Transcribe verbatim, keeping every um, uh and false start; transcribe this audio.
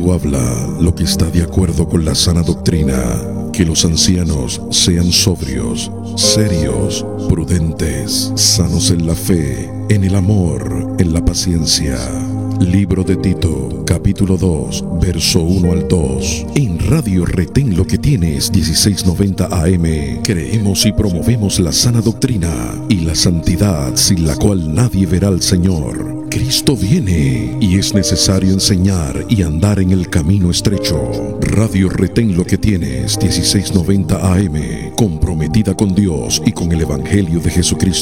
Espíritu habla lo que está de acuerdo con la sana doctrina. Que los ancianos sean sobrios, serios, prudentes, sanos en la fe, en el amor, en la paciencia. Libro de Tito, capítulo dos, verso uno al dos. En Radio Retén Lo que Tienes, dieciséis noventa A M, creemos y promovemos la sana doctrina y la santidad sin la cual nadie verá al Señor. Cristo viene y es necesario enseñar y andar en el camino estrecho. Radio Retén Lo que Tienes, dieciséis noventa A M, comprometida con Dios y con el Evangelio de Jesucristo.